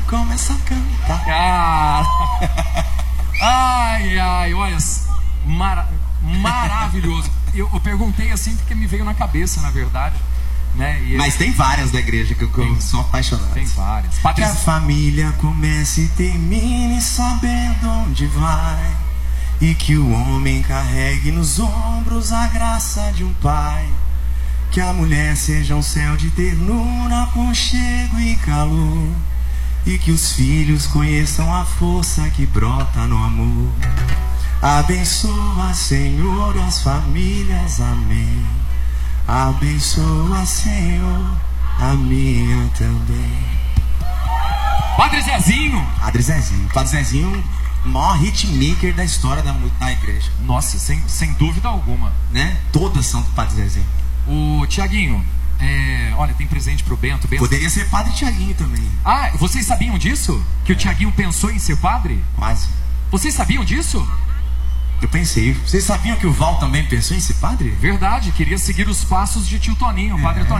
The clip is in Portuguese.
começa a cantar. Ai, olha, maravilhoso. Eu perguntei assim porque me veio na cabeça, na verdade, né? Mas tem várias da igreja que eu sou apaixonado. Tem várias. Que a família comece e termine sabendo onde vai, e que o homem carregue nos ombros a graça de um pai. Que a mulher seja um céu de ternura, aconchego e calor, e que os filhos conheçam a força que brota no amor. Abençoa, Senhor, as famílias, amém. Abençoa, Senhor, a minha também. Padre Zezinho. Padre Zezinho, o maior hitmaker da história da igreja. Nossa, sem dúvida alguma, né? Todas são do Padre Zezinho. O Tiaguinho, olha, tem presente pro Bento. Poderia ser Padre Tiaguinho também. Ah, vocês sabiam disso? Que o Tiaguinho pensou em ser padre? Quase. Vocês sabiam disso? Eu pensei. Vocês sabiam que o Val também pensou em ser padre? Verdade, queria seguir os passos de tio Toninho, o Padre Toninho.